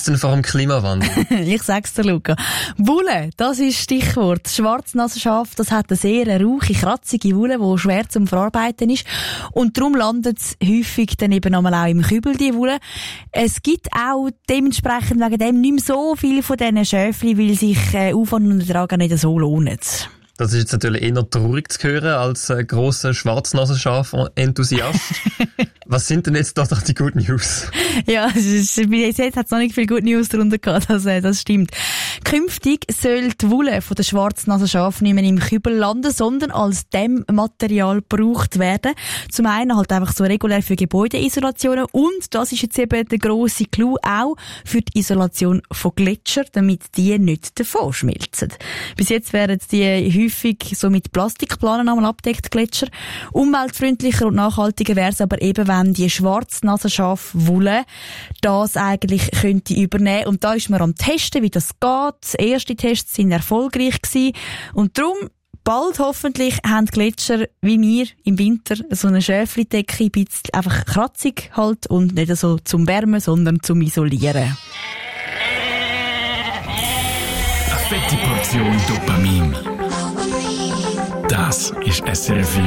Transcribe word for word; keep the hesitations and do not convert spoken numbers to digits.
schützt denn vor dem Klimawandel? Ich sag's dir, Luca. Wolle, das ist Stichwort. Schwarznasenschaf, das hat eine sehr rauche, kratzige Wolle, die schwer zum Verarbeiten ist. Und darum landet es häufig dann eben einmal auch im Kübel, die Wolle. Es gibt auch dementsprechend wegen dem nicht mehr so viel von diesen Schäfchen, weil sich äh, Aufwand und Ertrag nicht so lohnen. Das ist jetzt natürlich eher traurig zu hören als äh, grosser Schwarznasenschaf-Enthusiast. Was sind denn jetzt da doch die Good News? Ja, bis jetzt hat es noch nicht viel Good News darunter gehabt, das, das stimmt. Künftig soll die Wolle von der Schwarznasenschaf nicht mehr im Kübel landen, sondern als Dämmmaterial gebraucht werden. Zum einen halt einfach so regulär für Gebäudeisolationen und, das ist jetzt eben der grosse Clou, auch für die Isolation von Gletschern, damit die nicht davon schmelzen. Bis jetzt werden die häufig so mit Plastikplanen einmal abdeckt, Gletscher. Umweltfreundlicher und nachhaltiger wäre es aber eben, wenn die Schwarznasenschaf-Wolle das eigentlich könnte übernehmen. Und da ist man am Testen, wie das geht. Die ersten Tests sind erfolgreich gewesen. Und darum, bald hoffentlich, haben die Gletscher, wie wir im Winter, so eine Schäflidecke, ein bisschen einfach kratzig halt und nicht so zum Wärmen, sondern zum Isolieren. Eine fette Portion Dopamin. Das ist S R F